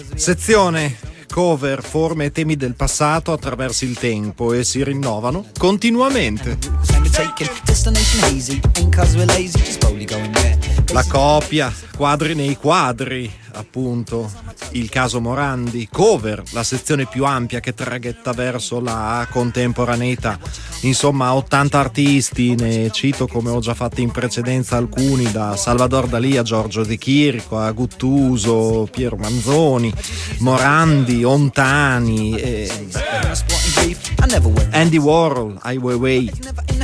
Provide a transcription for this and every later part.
Sezione cover, forme e temi del passato attraverso il tempo e si rinnovano continuamente. La copia, quadri nei quadri, appunto, il caso Morandi. Cover, la sezione più ampia che traghetta verso la contemporaneità. Insomma, 80 artisti, ne cito, come ho già fatto in precedenza, alcuni, da Salvador Dalì a Giorgio De Chirico, a Guttuso, Piero Manzoni, Morandi, Ontani, Andy Warhol, Ai Weiwei.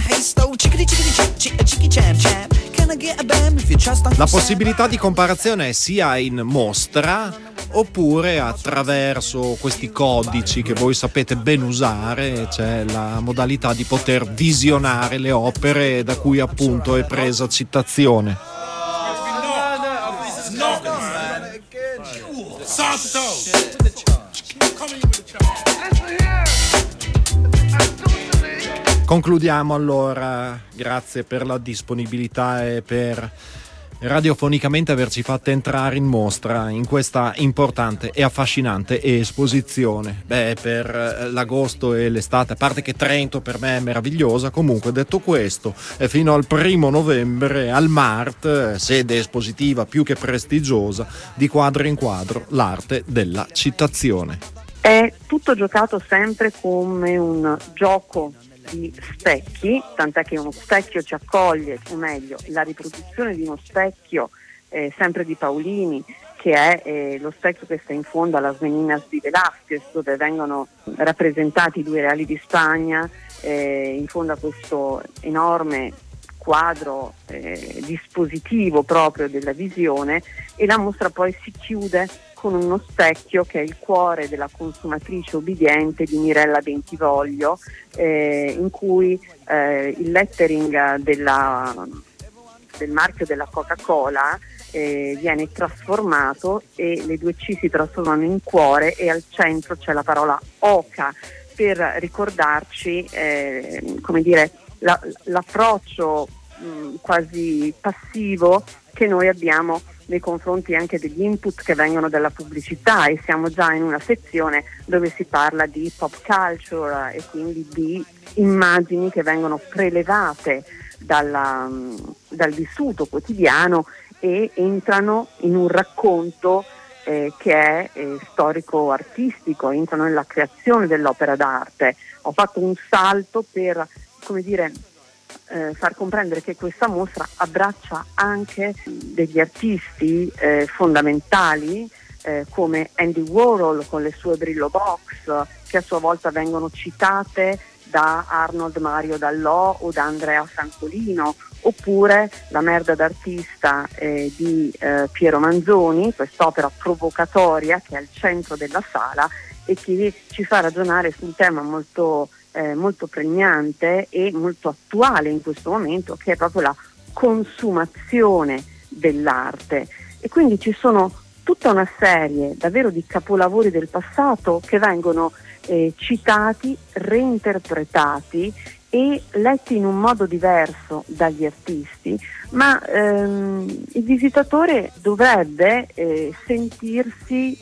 La possibilità di comparazione è sia in mostra oppure attraverso questi codici che voi sapete ben usare. C'è la modalità di poter visionare le opere da cui appunto è presa citazione. Concludiamo allora, grazie per la disponibilità e per radiofonicamente averci fatto entrare in mostra in questa importante e affascinante esposizione. Per l'agosto e l'estate, a parte che Trento per me è meravigliosa, comunque detto questo, fino al 1 novembre al MART, sede espositiva più che prestigiosa, di Quadro in Quadro, l'arte della citazione. È tutto giocato sempre come un gioco di specchi, tant'è che uno specchio ci accoglie, o meglio, la riproduzione di uno specchio sempre di Paolini, che è lo specchio che sta in fondo alla Meninas di Velázquez, dove vengono rappresentati i 2 reali di Spagna, in fondo a questo enorme quadro dispositivo proprio della visione, e la mostra poi si chiude con uno specchio che è il cuore della consumatrice obbediente di Mirella Bentivoglio, in cui il lettering del marchio della Coca-Cola viene trasformato e le 2 C si trasformano in cuore, e al centro c'è la parola Oca per ricordarci l'approccio quasi passivo che noi abbiamo nei confronti anche degli input che vengono dalla pubblicità, e siamo già in una sezione dove si parla di pop culture e quindi di immagini che vengono prelevate dal vissuto quotidiano e entrano in un racconto che è storico-artistico, entrano nella creazione dell'opera d'arte. Ho fatto un salto per, far comprendere che questa mostra abbraccia anche degli artisti fondamentali come Andy Warhol con le sue Brillo Box, che a sua volta vengono citate da Arnold Mario Dallò o da Andrea Francolino, oppure La merda d'artista di Piero Manzoni, quest'opera provocatoria che è al centro della sala e che ci fa ragionare su un tema molto pregnante e molto attuale in questo momento, che è proprio la consumazione dell'arte. E quindi ci sono tutta una serie davvero di capolavori del passato che vengono citati, reinterpretati e letti in un modo diverso dagli artisti, ma il visitatore dovrebbe sentirsi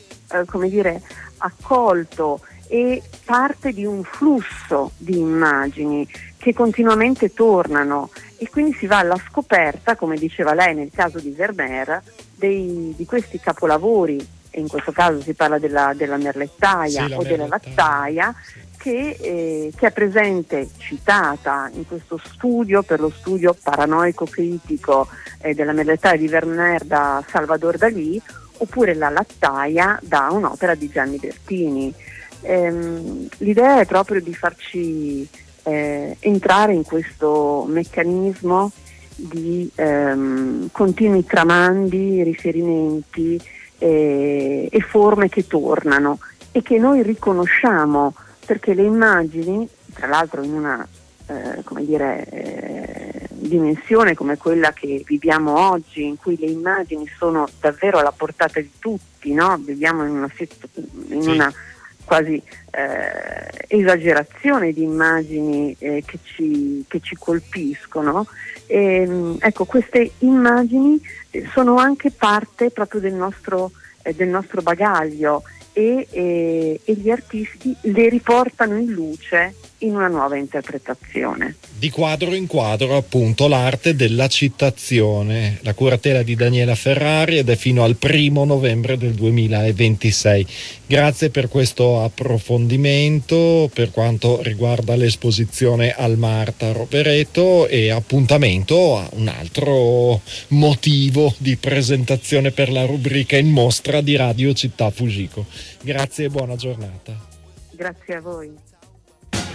accolto e parte di un flusso di immagini che continuamente tornano, e quindi si va alla scoperta, come diceva lei nel caso di Vermeer, di questi capolavori, e in questo caso si parla della merlettaia o della lattaia, che è presente, citata in questo studio, per lo studio paranoico critico della merlettaia di Vermeer da Salvador Dalì, oppure la lattaia da un'opera di Gianni Bertini. L'idea è proprio di farci entrare in questo meccanismo di continui tramandi, riferimenti e forme che tornano e che noi riconosciamo, perché le immagini, tra l'altro in una dimensione come quella che viviamo oggi, in cui le immagini sono davvero alla portata di tutti, no? Viviamo in una quasi esagerazione di immagini che ci colpiscono. Ecco, queste immagini sono anche parte proprio del nostro del nostro bagaglio e gli artisti le riportano in luce in una nuova interpretazione. Di quadro in quadro, appunto, l'arte della citazione, la curatela di Daniela Ferrari, ed è fino al 1 novembre del 2026. Grazie per questo approfondimento per quanto riguarda l'esposizione al Marta Rovereto, e appuntamento a un altro motivo di presentazione per la rubrica In Mostra di Radio Città Fujiko. Grazie e buona giornata. Grazie a voi.